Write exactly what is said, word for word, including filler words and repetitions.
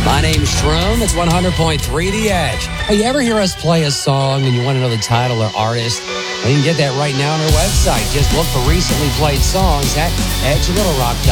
My name's Shroom. It's one hundred point three The Edge. Hey, you ever hear us play a song and you want to know the title or artist? Well, you can get that right now on our website. Just look for recently played songs at edge little rock dot com.